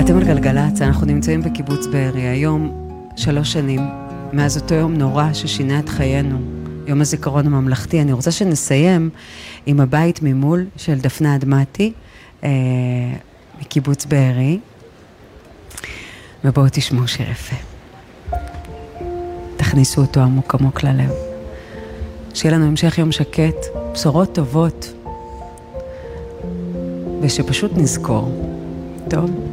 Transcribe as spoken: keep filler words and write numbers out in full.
אתם על גלגלצ, אנחנו נמצאים בקיבוץ בארי, היום שלוש שנים, מאז אותו יום נורא ששינה את חיינו, יום הזיכרון הממלכתי. אני רוצה שנסיים עם הבית ממול של דפנה אדמתי, אה, מקיבוץ בארי, ובואו תשמעו שיר יפה. תכניסו אותו עמוק עמוק ללב. שיהיה לנו המשך יום שקט, בשורות טובות, ושפשוט נזכור. טוב?